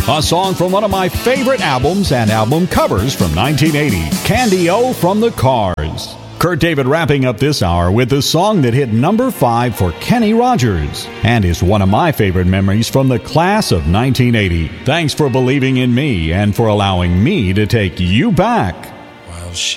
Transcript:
A song from one of my favorite albums and album covers from 1980, Candy-O from the Cars. Kurt David wrapping up this hour with the song that hit number 5 for Kenny Rogers and is one of my favorite memories from the class of 1980. Thanks for believing in me and for allowing me to take you back. While she